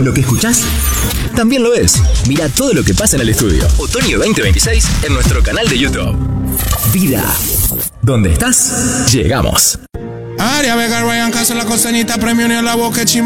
lo que escuchás también lo es. Mira todo lo que pasa en el estudio. Otoño 2026 en nuestro canal de YouTube. Vida. ¿Dónde estás? Llegamos. Aria Vega, Ryan Castro, la costanita, premio ni a la boca,